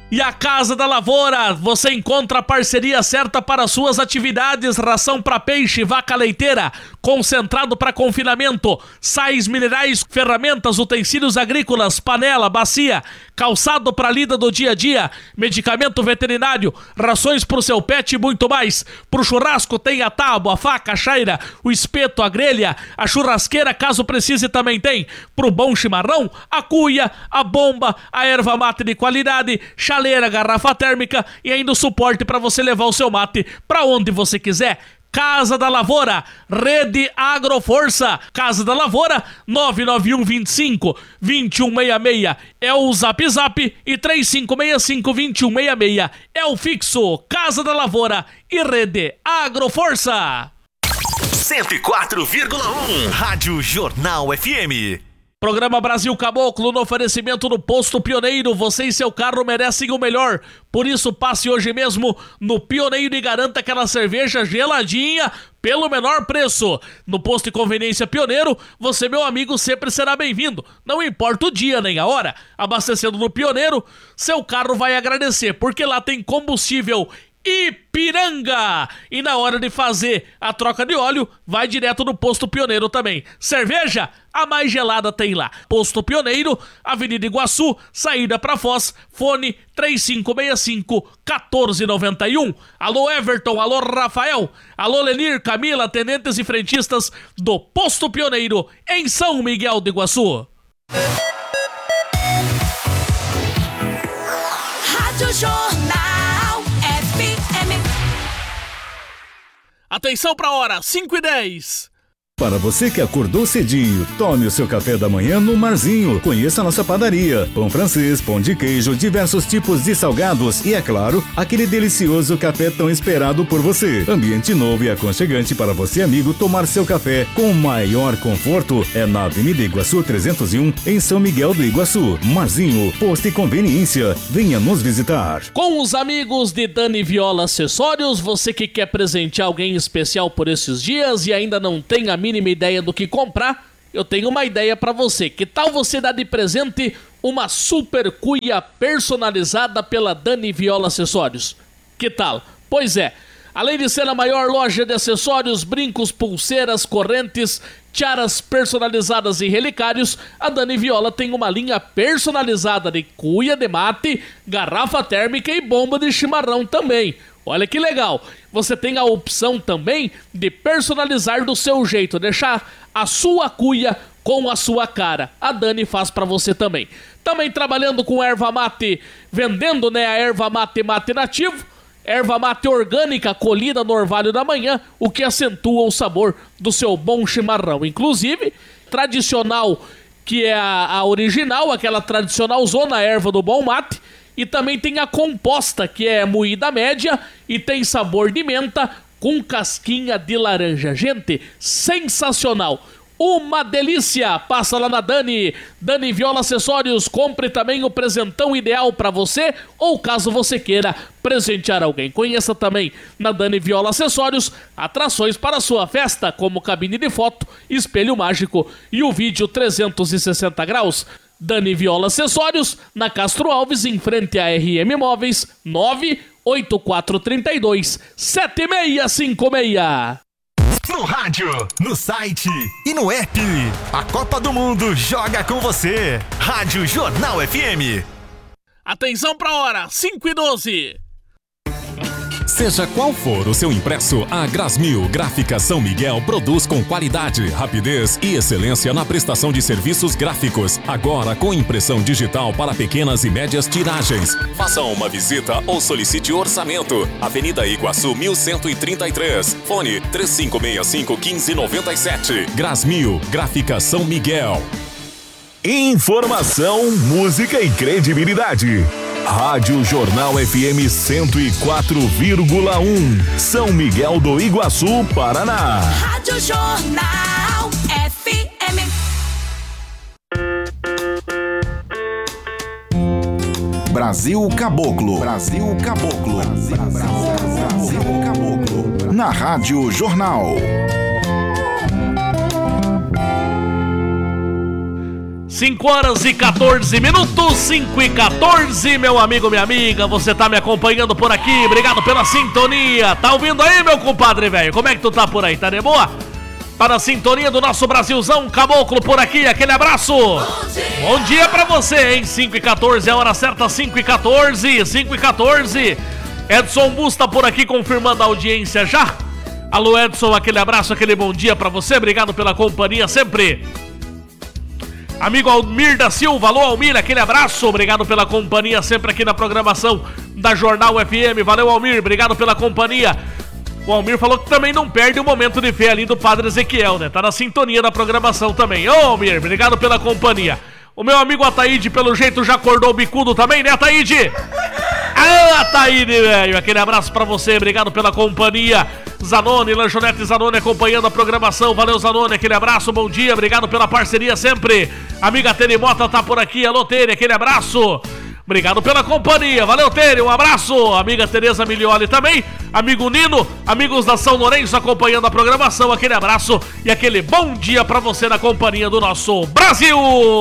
E a Casa da Lavoura, você encontra a parceria certa para suas atividades: ração para peixe, vaca leiteira, concentrado para confinamento, sais minerais, ferramentas, utensílios agrícolas, panela, bacia, calçado para lida do dia a dia, medicamento veterinário, rações para o seu pet e muito mais. Pro churrasco tem a tábua, a faca, a chaira, o espeto, a grelha, a churrasqueira, caso precise, também tem. Pro bom chimarrão, a cuia, a bomba, a erva mate de qualidade, chaleira, garrafa térmica e ainda o suporte para você levar o seu mate para onde você quiser. Casa da Lavoura, Rede Agroforça. Casa da Lavoura, 99125-2166 é o Zap Zap e 3565-2166 é o fixo. Casa da Lavoura e Rede Agroforça. 104,1 Rádio Jornal FM. Programa Brasil Caboclo no oferecimento do Posto Pioneiro. Você e seu carro merecem o melhor. Por isso, passe hoje mesmo no Pioneiro e garanta aquela cerveja geladinha pelo menor preço. No Posto de Conveniência Pioneiro, você, meu amigo, sempre será bem-vindo. Não importa o dia nem a hora. Abastecendo no Pioneiro, seu carro vai agradecer, porque lá tem combustível Ipiranga. E na hora de fazer a troca de óleo, vai direto no Posto Pioneiro também. Cerveja, a mais gelada tem lá. Posto Pioneiro, Avenida Iguaçu, saída pra Foz, fone 3565-1491. Alô Everton, alô Rafael, alô Lenir, Camila, tenentes e frentistas do Posto Pioneiro em São Miguel do Iguaçu. Rádio Jornal. Atenção pra hora, 5h10. Para você que acordou cedinho, tome o seu café da manhã no Marzinho. Conheça a nossa padaria. Pão francês, pão de queijo, diversos tipos de salgados e, é claro, aquele delicioso café tão esperado por você. Ambiente novo e aconchegante para você, amigo, tomar seu café com o maior conforto. É na Avenida Iguaçu 301, em São Miguel do Iguaçu. Marzinho, posto e conveniência. Venha nos visitar. Com os amigos de Dani Viola Acessórios, você que quer presentear alguém especial por esses dias e ainda não tem a mínima ideia do que comprar, eu tenho uma ideia pra você. Que tal você dar de presente uma super cuia personalizada pela Dani Viola Acessórios? Que tal? Pois é, além de ser a maior loja de acessórios, brincos, pulseiras, correntes, tiaras personalizadas e relicários, a Dani Viola tem uma linha personalizada de cuia de mate, garrafa térmica e bomba de chimarrão também. Olha que legal, você tem a opção também de personalizar do seu jeito, deixar a sua cuia com a sua cara. A Dani faz pra você também. Também trabalhando com erva mate, vendendo, né, a erva mate nativo, erva mate orgânica colhida no orvalho da manhã, o que acentua o sabor do seu bom chimarrão. Inclusive, tradicional, que é a original, aquela tradicional zona erva do bom mate. E também tem a composta, que é moída média e tem sabor de menta com casquinha de laranja. Gente, sensacional! Uma delícia! Passa lá na Dani Viola Acessórios, compre também o presentão ideal para você ou caso você queira presentear alguém. Conheça também na Dani Viola Acessórios atrações para sua festa, como cabine de foto, espelho mágico e o vídeo 360 graus. Dani Viola Acessórios, na Castro Alves, em frente a RM Móveis, 98432-7656. No rádio, no site e no app. A Copa do Mundo joga com você. Rádio Jornal FM. Atenção pra hora, 5h12. Seja qual for o seu impresso, a Grasmil Gráfica São Miguel produz com qualidade, rapidez e excelência na prestação de serviços gráficos. Agora com impressão digital para pequenas e médias tiragens. Faça uma visita ou solicite orçamento. Avenida Iguaçu 1133. Fone 3565-1597. Grasmil Gráfica São Miguel. Informação, música e credibilidade. Rádio Jornal FM 104,1. São Miguel do Iguaçu, Paraná. Rádio Jornal FM. Brasil Caboclo. Brasil Caboclo. Brasil Caboclo. Na Rádio Jornal. 5 horas e 14 minutos, 5 e 14, meu amigo, minha amiga, você tá me acompanhando por aqui, obrigado pela sintonia. Tá ouvindo aí, meu compadre, velho? Como é que tu tá por aí, tá de boa? Tá na sintonia do nosso Brasilzão Caboclo por aqui, aquele abraço. Bom dia pra você, hein? 5 e 14, é a hora certa, 5 e 14, 5 e 14. Edson Busta por aqui confirmando a audiência já. Alô, Edson, aquele abraço, aquele bom dia pra você, obrigado pela companhia sempre. Amigo Almir da Silva, alô Almir, aquele abraço, obrigado pela companhia sempre aqui na programação da Jornal FM, valeu Almir, obrigado pela companhia. O Almir falou que também não perde o momento de fé ali do Padre Ezequiel, né? Tá na sintonia da programação também. Ô Almir, obrigado pela companhia. O meu amigo Ataíde, pelo jeito, já acordou o bicudo também, né, Ataíde? Ah, Ataíde, velho, aquele abraço pra você, obrigado pela companhia. Zanoni, Lanchonete Zanoni acompanhando a programação, valeu Zanoni, aquele abraço, bom dia, obrigado pela parceria sempre. Amiga Tere Mota tá por aqui, alô Tere, aquele abraço. Obrigado pela companhia, valeu Tere, um abraço. Amiga Tereza Milioli também, amigo Nino, amigos da São Lourenço acompanhando a programação, aquele abraço e aquele bom dia pra você na companhia do nosso Brasil.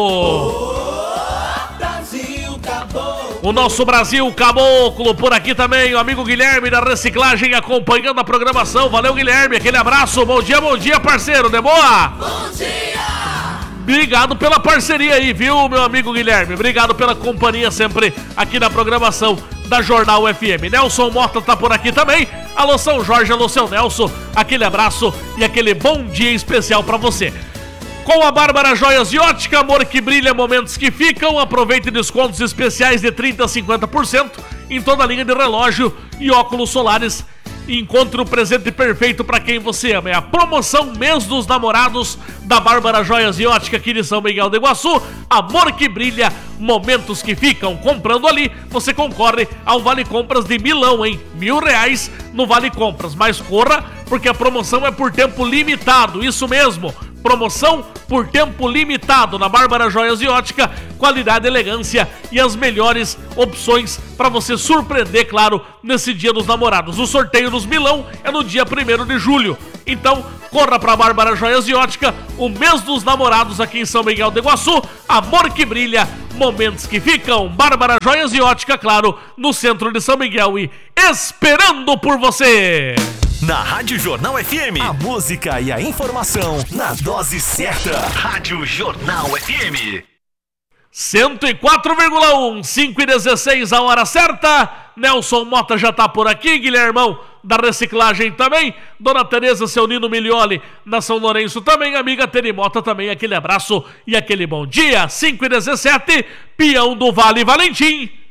O nosso Brasil Caboclo por aqui também, o amigo Guilherme da Reciclagem acompanhando a programação, valeu Guilherme, aquele abraço, bom dia parceiro, de boa? Bom dia! Obrigado pela parceria aí, viu, meu amigo Guilherme? Obrigado pela companhia sempre aqui na programação da Jornal FM. Nelson Mota tá por aqui também. Alô, São Jorge, alô, seu Nelson. Aquele abraço e aquele bom dia especial pra você. Com a Bárbara Joias e Ótica, amor que brilha, momentos que ficam. Aproveite descontos especiais de 30% a 50% em toda a linha de relógio e óculos solares. Encontre o presente perfeito para quem você ama. É a promoção Mês dos Namorados da Bárbara Joias e Ótica aqui de São Miguel do Iguaçu. Amor que brilha, momentos que ficam. Comprando ali, você concorre a um Vale Compras de milão, hein? R$1.000 no Vale Compras. Mas corra, porque a promoção é por tempo limitado. Isso mesmo. Promoção por tempo limitado na Bárbara Joias e Ótica, qualidade, elegância e as melhores opções para você surpreender, claro, nesse Dia dos Namorados. O sorteio dos milão é no dia 1º de julho. Então, corra para Bárbara Joias e Ótica, o mês dos namorados aqui em São Miguel do Iguaçu. Amor que brilha, momentos que ficam. Bárbara Joias e Ótica, claro, no centro de São Miguel e esperando por você. Na Rádio Jornal FM, a música e a informação na dose certa. Rádio Jornal FM 104,1, 5 e 16, a hora certa. Nelson Mota já tá por aqui, Guilhermão da Reciclagem também, Dona Tereza, seu Nino Milioli na São Lourenço também, amiga Tere Mota também, aquele abraço e aquele bom dia. 5 e 17, peão do Vale Valentim.